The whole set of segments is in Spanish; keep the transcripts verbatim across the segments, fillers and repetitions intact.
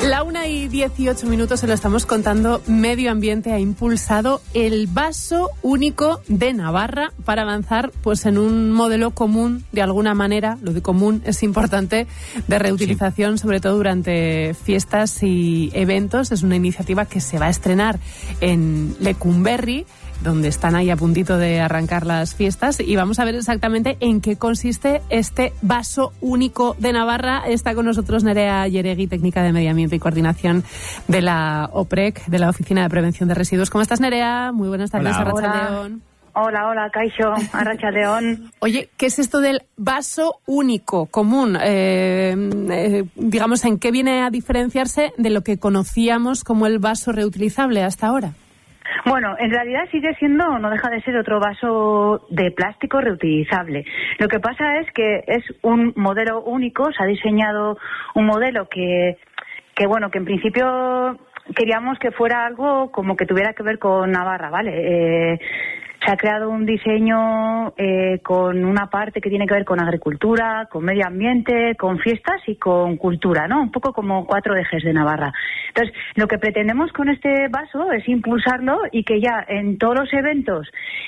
La una y dieciocho minutos, se lo estamos contando. Medio Ambiente ha impulsado el vaso único de Navarra para avanzar pues en un modelo común, de alguna manera. Lo de común es importante, de reutilización, sí, sobre todo durante fiestas y eventos. Es una iniciativa que se va a estrenar en Lecumberri, donde están ahí a puntito de arrancar las fiestas, y vamos a ver exactamente en qué consiste este vaso único de Navarra. Está con nosotros Nerea Yeregui, técnica de Medio Ambiente y Coordinación de la OPREC, de la Oficina de Prevención de Residuos. ¿Cómo estás, Nerea? Muy buenas tardes. Hola. Arratsaldeon. Hola, hola, Kaixo, Arratsaldeon. Oye, ¿qué es esto del vaso único, común? Eh, eh, digamos, ¿en qué viene a diferenciarse de lo que conocíamos como el vaso reutilizable hasta ahora? Bueno, en realidad sigue siendo, no deja de ser otro vaso de plástico reutilizable. Lo que pasa es que es un modelo único, se ha diseñado un modelo que, que bueno, que en principio queríamos que fuera algo como que tuviera que ver con Navarra, ¿vale? Eh, se ha creado un diseño eh, con una parte que tiene que ver con agricultura, con medio ambiente, con fiestas y con cultura, ¿no? Un poco como cuatro ejes de Navarra. Entonces, lo que pretendemos con este vaso es impulsarlo y que ya en todos los eventos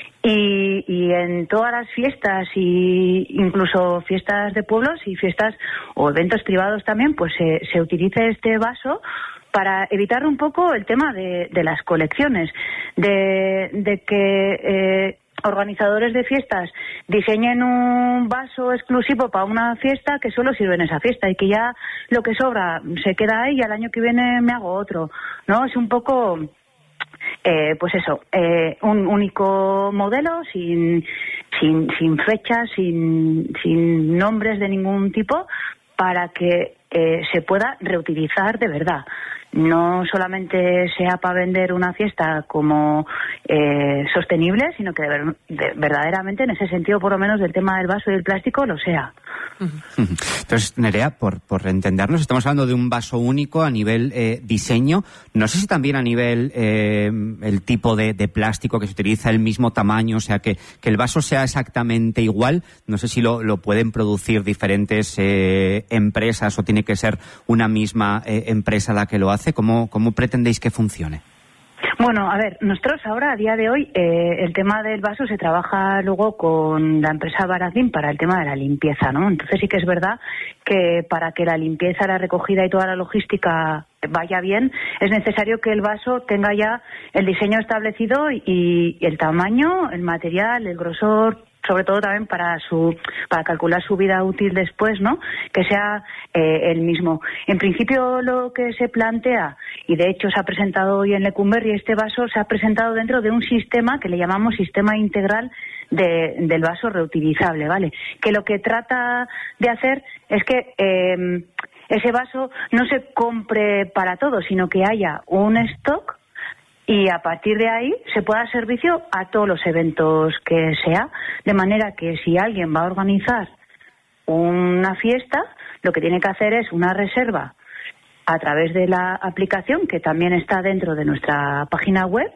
y, y en todas las fiestas, y incluso fiestas de pueblos y fiestas o eventos privados también, pues se, se utilice este vaso para evitar un poco el tema de, de las colecciones, de, de que eh, organizadores de fiestas diseñen un vaso exclusivo para una fiesta que solo sirve en esa fiesta y que ya lo que sobra se queda ahí y al año que viene me hago otro, ¿no? Es un poco, eh, pues eso, eh, un único modelo sin, sin, sin fechas, sin, sin nombres de ningún tipo, para que eh, se pueda reutilizar de verdad. No solamente sea para vender una fiesta como eh, sostenible, sino que de ver, de, verdaderamente en ese sentido, por lo menos del tema del vaso y del plástico, lo sea. Entonces, Nerea, por, por entendernos, estamos hablando de un vaso único a nivel eh, diseño. No sé si también a nivel eh, el tipo de, de plástico que se utiliza, el mismo tamaño, o sea, que, que el vaso sea exactamente igual. No sé si lo, lo pueden producir diferentes eh, empresas o tiene que ser una misma eh, empresa la que lo hace. ¿Cómo, cómo pretendéis que funcione? Bueno, a ver, nosotros ahora, a día de hoy, eh, el tema del vaso se trabaja luego con la empresa Barazim para el tema de la limpieza, ¿no? Entonces sí que es verdad que para que la limpieza, la recogida y toda la logística vaya bien, es necesario que el vaso tenga ya el diseño establecido y, y el tamaño, el material, el grosor, sobre todo también para su para calcular su vida útil después, ¿no? Que sea eh, el mismo. En principio, lo que se plantea, y de hecho se ha presentado hoy en Lecumberri, este vaso se ha presentado dentro de un sistema que le llamamos sistema integral de, del vaso reutilizable, ¿vale? Que lo que trata de hacer es que eh, ese vaso no se compre para todo, sino que haya un stock y a partir de ahí se pueda dar servicio a todos los eventos que sea, de manera que si alguien va a organizar una fiesta, lo que tiene que hacer es una reserva a través de la aplicación, que también está dentro de nuestra página web,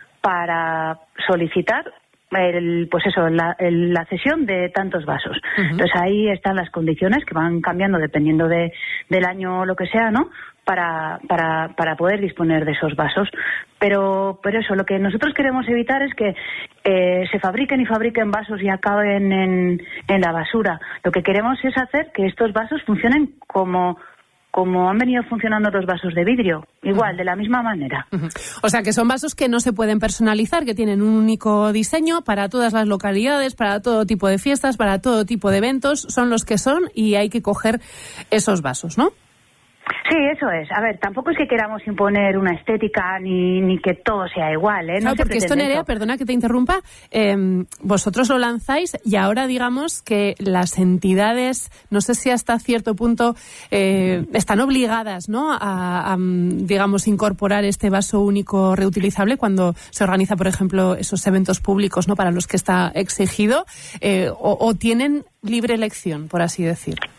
para solicitar el, pues eso, la, el, la cesión de tantos vasos. Uh-huh. Entonces ahí están las condiciones que van cambiando dependiendo de, del año o lo que sea, ¿no? Para, para, para poder disponer de esos vasos. Pero, pero eso, lo que nosotros queremos evitar es que eh, se fabriquen y fabriquen vasos y acaben en, en la basura. Lo que queremos es hacer que estos vasos funcionen como como han venido funcionando los vasos de vidrio, igual, de la misma manera. Uh-huh. O sea, que son vasos que no se pueden personalizar, que tienen un único diseño para todas las localidades, para todo tipo de fiestas, para todo tipo de eventos, son los que son y hay que coger esos vasos, ¿no? Sí, eso es. A ver, tampoco es que queramos imponer una estética ni, ni que todo sea igual, ¿eh? No, no porque esto, Nerea, perdona que te interrumpa, eh, vosotros lo lanzáis y ahora digamos que las entidades, no sé si hasta cierto punto eh, están obligadas, ¿no?, a, a, digamos, incorporar este vaso único reutilizable cuando se organiza, por ejemplo, esos eventos públicos, ¿no?, para los que está exigido, eh, o, o tienen libre elección, por así decir.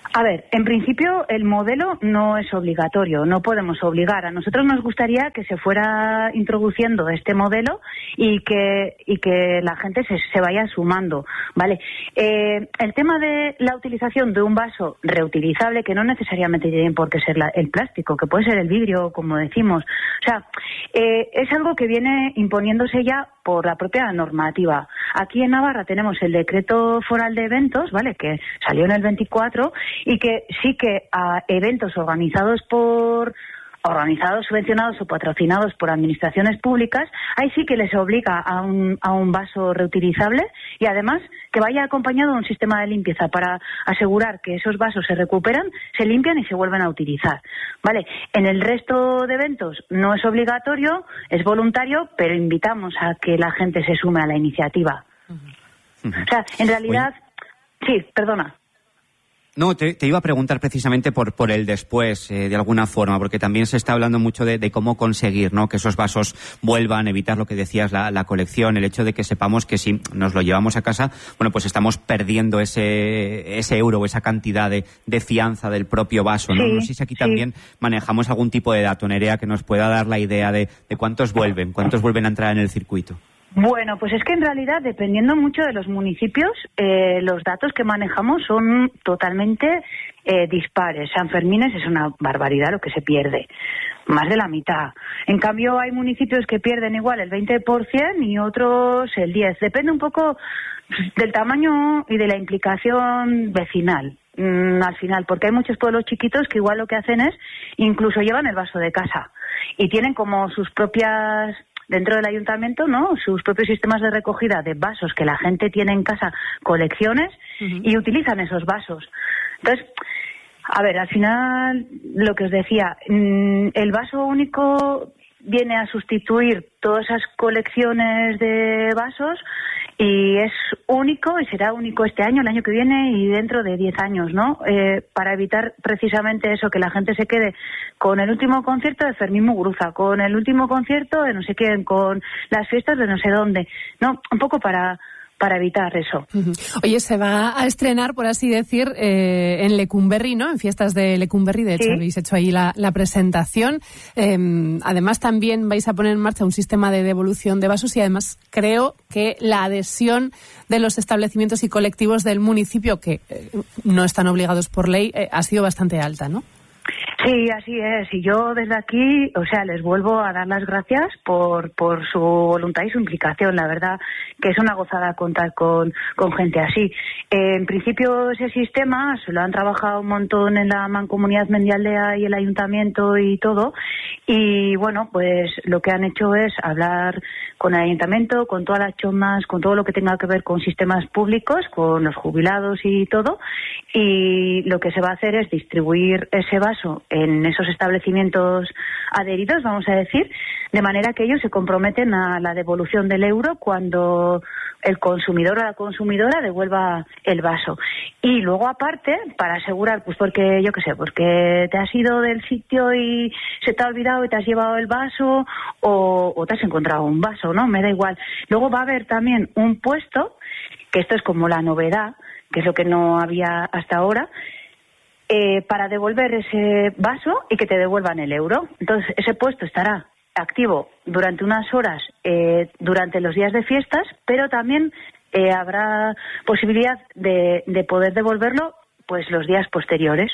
A ver, en principio el modelo no es obligatorio, no podemos obligar. A nosotros nos gustaría que se fuera introduciendo este modelo y que y que la gente se, se vaya sumando, ¿vale? Eh, el tema de la utilización de un vaso reutilizable, que no necesariamente tiene por qué ser la, el plástico, que puede ser el vidrio, como decimos. O sea, eh, es algo que viene imponiéndose ya por la propia normativa. Aquí en Navarra tenemos el decreto foral de eventos, ¿vale?, que salió en el veinticuatro, y que sí que a eventos organizados por organizados, subvencionados o patrocinados por administraciones públicas, ahí sí que les obliga a un, a un vaso reutilizable, y además que vaya acompañado de un sistema de limpieza para asegurar que esos vasos se recuperan, se limpian y se vuelven a utilizar, ¿vale? En el resto de eventos no es obligatorio, es voluntario, pero invitamos a que la gente se sume a la iniciativa. Uh-huh. O sea, en realidad... Oye. Sí, perdona. No, te, te iba a preguntar precisamente por, por el después, eh, de alguna forma, porque también se está hablando mucho de, de cómo conseguir, ¿no?, que esos vasos vuelvan, evitar lo que decías, la, la colección, el hecho de que sepamos que si nos lo llevamos a casa, bueno, pues estamos perdiendo ese, ese euro o esa cantidad de, de fianza del propio vaso, ¿no? Sí, no sé si aquí sí. También manejamos algún tipo de dato, Nerea, que nos pueda dar la idea de, de cuántos vuelven, cuántos vuelven a entrar en el circuito. Bueno, pues es que en realidad, dependiendo mucho de los municipios, eh, los datos que manejamos son totalmente eh, dispares. San Fermines es una barbaridad lo que se pierde, más de la mitad. En cambio, hay municipios que pierden igual el veinte por ciento y otros el diez por ciento. Depende un poco del tamaño y de la implicación vecinal, mmm, al final, porque hay muchos pueblos chiquitos que igual lo que hacen es, incluso llevan el vaso de casa y tienen como sus propias... dentro del ayuntamiento, ¿no?, sus propios sistemas de recogida de vasos que la gente tiene en casa, colecciones, uh-huh. y utilizan esos vasos. Entonces, a ver, al final, lo que os decía, el vaso único viene a sustituir todas esas colecciones de vasos y es único y será único este año, el año que viene y dentro de diez años, ¿no? Eh, para evitar precisamente eso, que la gente se quede con el último concierto de Fermín Muguruza, con el último concierto de no sé quién, con las fiestas de no sé dónde, ¿no? Un poco para... para evitar eso. Uh-huh. Oye, se va a estrenar, por así decir, eh, en Lecumberri, ¿no?, en fiestas de Lecumberri, de hecho, ¿sí?, habéis hecho ahí la, la presentación. Eh, además, también vais a poner en marcha un sistema de devolución de vasos y además creo que la adhesión de los establecimientos y colectivos del municipio, que eh, no están obligados por ley, eh, ha sido bastante alta, ¿no? Sí, así es. Y yo desde aquí, o sea, les vuelvo a dar las gracias por por su voluntad y su implicación. La verdad que es una gozada contar con, con gente así. Eh, en principio ese sistema se lo han trabajado un montón en la Mancomunidad Mendialdea y el Ayuntamiento y todo. Y bueno, pues lo que han hecho es hablar con el Ayuntamiento, con todas las chomas, con todo lo que tenga que ver con sistemas públicos, con los jubilados y todo. Y lo que se va a hacer es distribuir ese vaso en esos establecimientos adheridos, vamos a decir, de manera que ellos se comprometen a la devolución del euro cuando el consumidor o la consumidora devuelva el vaso. Y luego, aparte, para asegurar, pues porque, yo qué sé, porque te has ido del sitio y se te ha olvidado y te has llevado el vaso o, o te has encontrado un vaso, ¿no? Me da igual. Luego va a haber también un puesto, que esto es como la novedad, que es lo que no había hasta ahora, Eh, para devolver ese vaso y que te devuelvan el euro. Entonces, ese puesto estará activo durante unas horas eh, durante los días de fiestas, pero también eh, habrá posibilidad de, de poder devolverlo pues los días posteriores.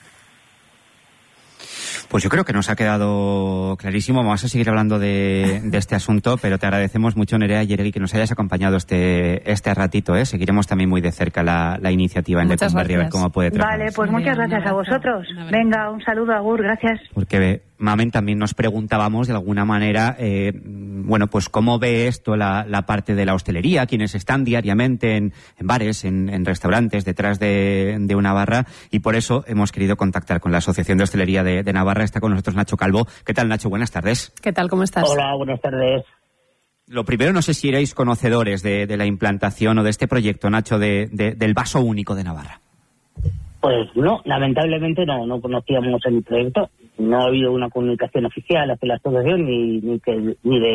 Pues yo creo que nos ha quedado clarísimo. Vamos a seguir hablando de, de este asunto, pero te agradecemos mucho, Nerea Yeregui, que nos hayas acompañado este este ratito. ¿eh? Seguiremos también muy de cerca la, la iniciativa en Lecumberri, a ver cómo puede trabajar. Vale, pues muchas gracias a vosotros. Venga, un saludo, Agur, gracias. Porque, Mamen, también nos preguntábamos de alguna manera, eh, bueno, pues cómo ve esto la, la parte de la hostelería, quienes están diariamente en, en bares, en, en restaurantes, detrás de, de una barra, y por eso hemos querido contactar con la Asociación de Hostelería de, de Navarra. Está con nosotros Nacho Calvo. ¿Qué tal, Nacho? Buenas tardes. ¿Qué tal? ¿Cómo estás? Hola, buenas tardes. Lo primero, no sé si erais conocedores de, de la implantación o de este proyecto, Nacho, de, de, del vaso único de Navarra. Pues no, lamentablemente no, no conocíamos el proyecto. No ha habido una comunicación oficial hacia la asociación ni, ni, que, ni de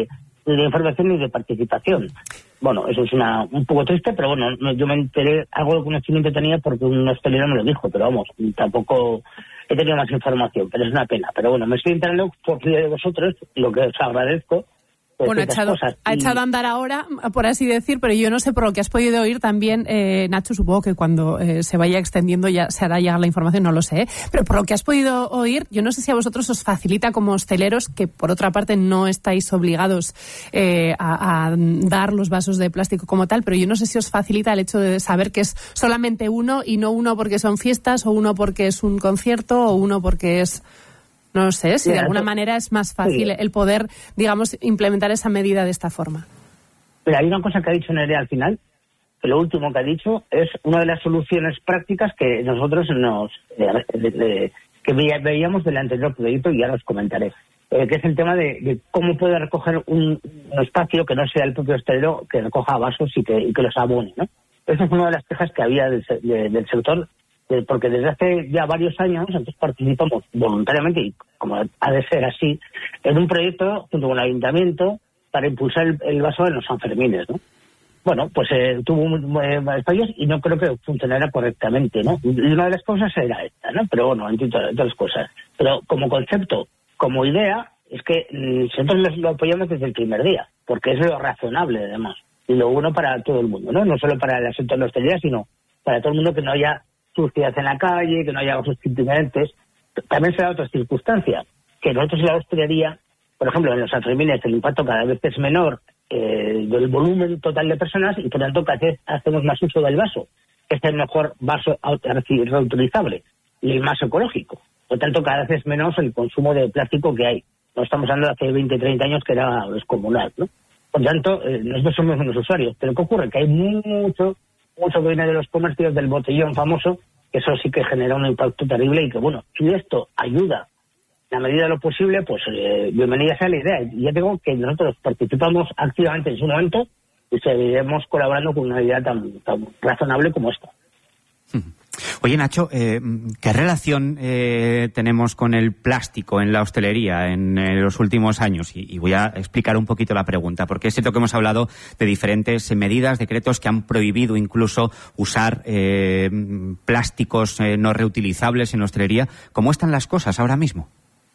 ni de información ni de participación. Bueno, eso es una un poco triste, pero bueno, no, yo me enteré, algo de conocimiento tenía porque un hostelero me lo dijo, pero vamos, tampoco he tenido más información, pero es una pena. Pero bueno, me estoy enterando por medio de vosotros, lo que os agradezco. Bueno, ha echado, ha echado a andar ahora, por así decir, pero yo no sé por lo que has podido oír también, eh, Nacho, supongo que cuando eh, se vaya extendiendo ya se hará llegar la información, no lo sé, ¿eh? Pero por lo que has podido oír, yo no sé si a vosotros os facilita como hosteleros, que por otra parte no estáis obligados eh, a, a dar los vasos de plástico como tal, pero yo no sé si os facilita el hecho de saber que es solamente uno y no uno porque son fiestas o uno porque es un concierto o uno porque es... No sé, si de alguna manera es más fácil sí. el poder, digamos, implementar esa medida de esta forma. Pero hay una cosa que ha dicho Nerea al final, que lo último que ha dicho es una de las soluciones prácticas que nosotros nos eh, de, de, que veíamos del anterior proyecto y ya los comentaré, eh, que es el tema de, de cómo puede recoger un, un espacio que no sea el propio hostelero que recoja vasos y que, y que los abone, ¿no? Esa es una de las quejas que había del, de, del sector, porque desde hace ya varios años entonces participamos voluntariamente, y como ha de ser así, en un proyecto junto con el ayuntamiento para impulsar el, el vaso en los Sanfermines, ¿no? Bueno, pues eh, tuvo varios fallos y no creo que funcionara correctamente, ¿no? Y una de las cosas era esta, ¿no? Pero bueno, entre todas las cosas. Pero como concepto, como idea, es que nosotros lo apoyamos desde el primer día, porque es lo razonable además, y lo bueno para todo el mundo, ¿no? No solo para el sector de la hostelería, sino para todo el mundo, que no haya suciedad en la calle, que no haya vasos incidentes. También se da otra circunstancia, que nosotros en la hostelería, por ejemplo, en los Sanfermines el impacto cada vez es menor eh, del volumen total de personas y por tanto cada vez hacemos más uso del vaso, que es el mejor vaso reutilizable y el más ecológico. Por tanto, cada vez es menos el consumo de plástico que hay. No estamos hablando de hace veinte, treinta años que era descomunal, ¿no? Por tanto, eh, nosotros somos unos usuarios. Pero ¿qué ocurre? Que hay mucho... mucho que viene de los comercios del botellón famoso, que eso sí que genera un impacto terrible y que, bueno, si esto ayuda en la medida de lo posible, pues eh, bienvenida sea la idea. Y ya digo que nosotros participamos activamente en su momento y seguiremos colaborando con una idea tan, tan razonable como esta. Oye, Nacho, eh, ¿qué relación eh, tenemos con el plástico en la hostelería en eh, los últimos años? Y, y voy a explicar un poquito la pregunta, porque es cierto que hemos hablado de diferentes medidas, decretos que han prohibido incluso usar eh, plásticos eh, no reutilizables en la hostelería. ¿Cómo están las cosas ahora mismo?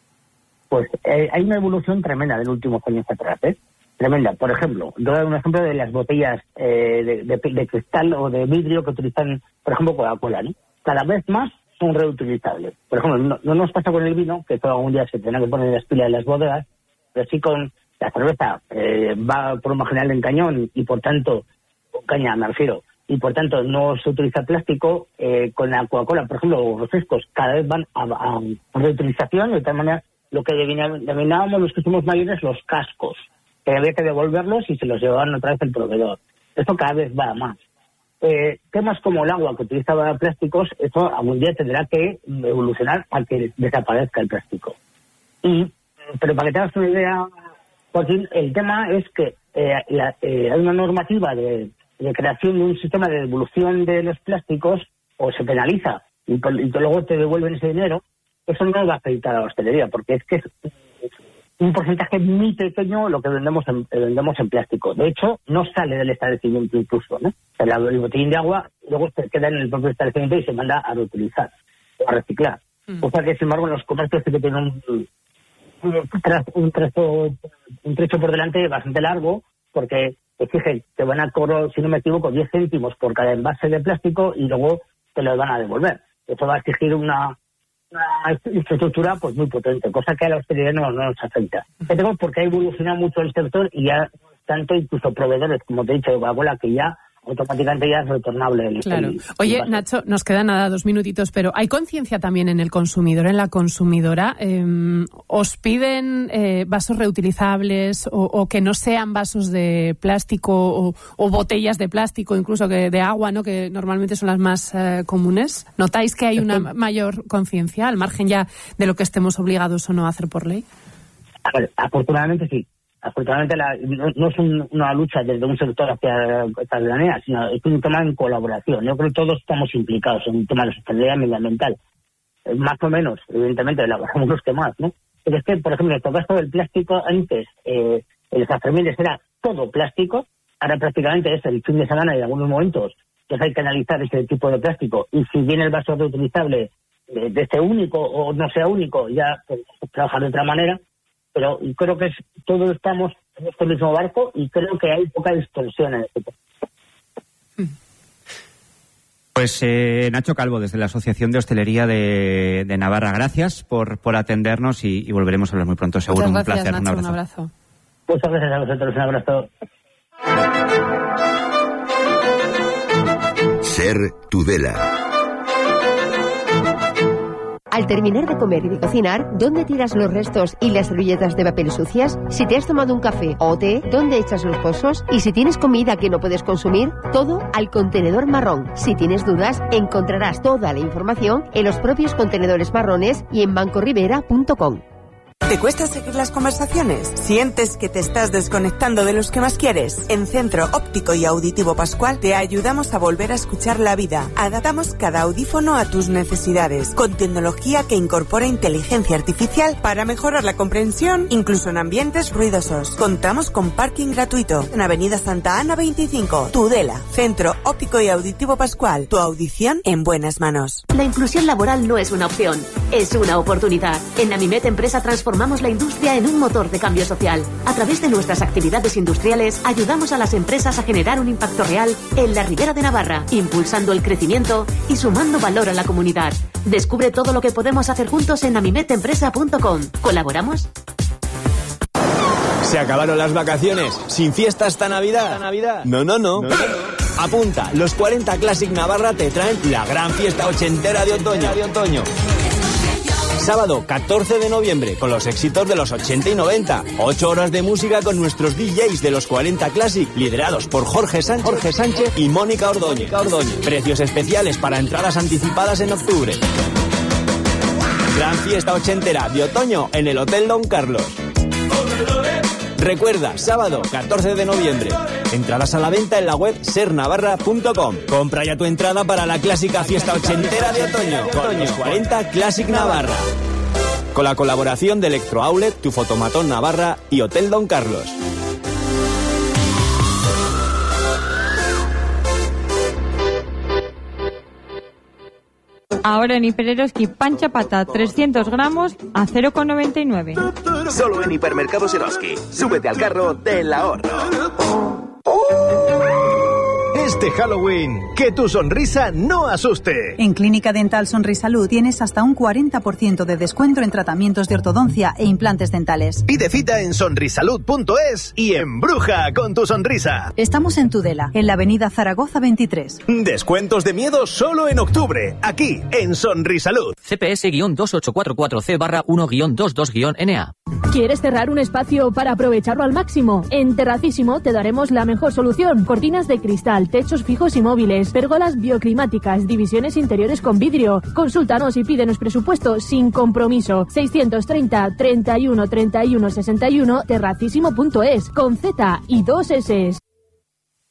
Pues eh, hay una evolución tremenda del último años atrás, ¿eh? Tremenda. Por ejemplo, doy un ejemplo de las botellas eh, de, de, de cristal o de vidrio que utilizan, por ejemplo, Coca-Cola, ¿no? Cada vez más son reutilizables. Por ejemplo, no, no nos pasa con el vino, que todo algún día se tendrá que poner en las pilas de las bodegas, pero sí con la cerveza, eh, va por lo general en cañón y por tanto, con caña me refiero, y por tanto no se utiliza plástico. Eh, con la Coca-Cola, por ejemplo, los refrescos cada vez van a, a, a reutilización, y de tal manera lo que denominábamos los que somos mayores los cascos, que había que devolverlos y se los llevaban otra vez el proveedor. Esto cada vez va a más. Eh, temas como el agua que utilizaba plásticos, eso algún día tendrá que evolucionar para que desaparezca el plástico. Y, pero para que te hagas una idea, Joaquín, el tema es que eh, la, eh, hay una normativa de, de creación de un sistema de devolución de los plásticos, o se penaliza y, y que luego te devuelven ese dinero. Eso no va a afectar a la hostelería, porque es que es un porcentaje muy pequeño lo que vendemos en, vendemos en plástico. De hecho, no sale del establecimiento incluso, ¿no? O sea, el botellín de agua luego se queda en el propio establecimiento y se manda a reutilizar o a reciclar. Mm. O sea que, sin embargo, en los comercios sí que tienen un, un, un, trecho, un trecho por delante bastante largo, porque exigen que van a cobrar, si no me equivoco, diez céntimos por cada envase de plástico y luego te lo van a devolver. Eso va a exigir una... una infraestructura pues muy potente, cosa que a la hostelería no, no nos afecta. Tengo porque ha evolucionado mucho el sector y ya tanto incluso proveedores, como te he dicho, de Coca-Cola, que ya automáticamente ya es retornable. El, claro. El, Oye, el Nacho, nos quedan nada dos minutitos, pero ¿hay conciencia también en el consumidor, en la consumidora? Eh, ¿Os piden eh, vasos reutilizables o, o que no sean vasos de plástico o, o botellas de plástico, incluso que de agua, ¿no? Que normalmente son las más eh, comunes? ¿Notáis que hay una mayor conciencia, al margen ya de lo que estemos obligados o no a hacer por ley? A ver, afortunadamente sí. Afortunadamente la, no, no es un, una lucha desde un sector hacia esta ciudadanía, sino es un tema en colaboración. Yo creo que todos estamos implicados en un tema de sostenibilidad medioambiental. Eh, más o menos, evidentemente, elaboramos los que más, ¿no? Pero es que, por ejemplo, en el caso del plástico, antes, eh, el San Fermín era todo plástico, ahora prácticamente es el fin de semana y en algunos momentos pues hay que analizar ese tipo de plástico, y si viene el vaso reutilizable de, de este único o no sea único, ya pues, trabajar de otra manera, pero creo que es, todos estamos en este mismo barco y creo que hay poca distorsión en este tema. Pues eh, Nacho Calvo, desde la Asociación de Hostelería de, de Navarra, gracias por, por atendernos y, y volveremos a hablar muy pronto, seguro. Muchas Un gracias, placer, Nacho, un abrazo. Un abrazo. Muchas gracias a vosotros, un abrazo. Ser Tudela. Al terminar de comer y de cocinar, ¿dónde tiras los restos y las servilletas de papel sucias? Si te has tomado un café o té, ¿dónde echas los pozos? Y si tienes comida que no puedes consumir, todo al contenedor marrón. Si tienes dudas, encontrarás toda la información en los propios contenedores marrones y en banco rivera punto com. ¿Te cuesta seguir las conversaciones? ¿Sientes que te estás desconectando de los que más quieres? En Centro Óptico y Auditivo Pascual te ayudamos a volver a escuchar la vida. Adaptamos cada audífono a tus necesidades, con tecnología que incorpora inteligencia artificial para mejorar la comprensión, incluso en ambientes ruidosos. Contamos con parking gratuito en Avenida Santa Ana veinticinco, Tudela. Centro Óptico y Auditivo Pascual. Tu audición en buenas manos. La inclusión laboral no es una opción, es una oportunidad. En Namimet Empresa transformamos la industria en un motor de cambio social. A través de nuestras actividades industriales, ayudamos a las empresas a generar un impacto real en la Ribera de Navarra, impulsando el crecimiento y sumando valor a la comunidad. Descubre todo lo que podemos hacer juntos en namimet empresa punto com. ¿Colaboramos? ¿Se acabaron las vacaciones? ¿Sin fiesta esta Navidad? Navidad? No, no, no. no, no, no. Apunta, los cuarenta Classic Navarra te traen la gran fiesta ochentera de otoño. De otoño. Sábado catorce de noviembre, con los éxitos de los ochenta y noventa. Ocho horas de música con nuestros D Js de los cuarenta Classic, liderados por Jorge Sánchez, Jorge Sánchez y Mónica Ordóñez. Ordóñez. Precios especiales para entradas anticipadas en octubre. Gran fiesta ochentera de otoño en el Hotel Don Carlos. Recuerda, sábado catorce de noviembre. Entradas a la venta en la web ser navarra punto com. Compra ya tu entrada para la clásica fiesta ochentera de otoño con los cuarenta Classic Navarra. Con la colaboración de Electro Outlet, Tu Fotomatón Navarra y Hotel Don Carlos. Ahora en Hipereroski pancha pata trescientos gramos a cero coma noventa y nueve. Solo en Hipermercados Eroski. Súbete al carro del ahorro. Este Halloween, que tu sonrisa no asuste. En Clínica Dental Sonrisalud tienes hasta un cuarenta por ciento de descuento en tratamientos de ortodoncia e implantes dentales. Pide cita en sonrisalud punto es y embruja con tu sonrisa. Estamos en Tudela, en la avenida Zaragoza veintitrés. Descuentos de miedo solo en octubre, aquí en Sonrisalud. C P S dos ocho cuatro cuatro C barra uno guión veintidós guión N A. ¿Quieres cerrar un espacio para aprovecharlo al máximo? En Terracísimo te daremos la mejor solución. Cortinas de cristal, techos fijos y móviles, pérgolas bioclimáticas, divisiones interiores con vidrio. Consúltanos y pídenos presupuesto sin compromiso. seiscientos treinta, treinta y uno, treinta y uno, sesenta y uno, terracísimo punto es, con Z y dos S.